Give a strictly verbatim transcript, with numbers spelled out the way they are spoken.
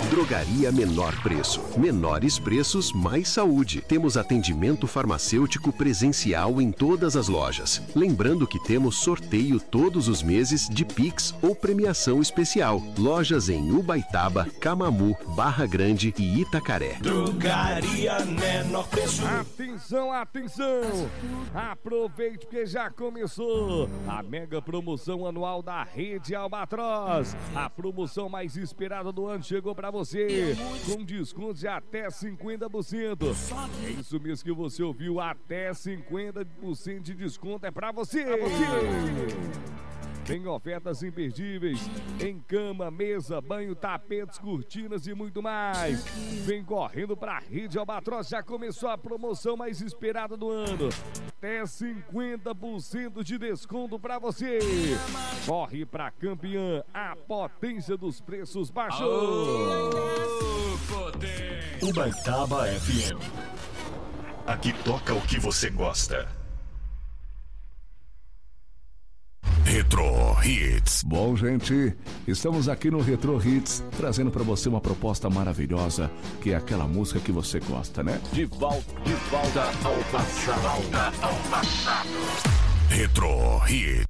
Drogaria Menor Preço. Menores preços, mais saúde. Temos atendimento farmacêutico presencial em todas as lojas. Lembrando que temos sorteio todos os meses de Pix ou premiação especial. Lojas em Ubaitaba, Camamu, Barra Grande e Itacaré. Drogaria Menor Preço. Atenção, atenção! Aproveite que já começou a mega promoção anual da Rede Albatroz. A promoção mais esperada do ano chegou para você, com descontos de até cinquenta por cento. É isso mesmo que você ouviu, até cinquenta por cento de desconto é para você. É você. Tem ofertas imperdíveis em cama, mesa, banho, tapetes, cortinas e muito mais. Vem correndo para a Rede Albatroz, já começou a promoção mais esperada do ano. Até cinquenta por cento de desconto para você. Corre para Campeã, a potência dos preços baixos. Ubaitaba F M. Aqui toca o que você gosta. Retro Hits. Bom, gente, estamos aqui no Retro Hits trazendo para você uma proposta maravilhosa, que é aquela música que você gosta, né? De volta, de volta ao passado. Retro Hits.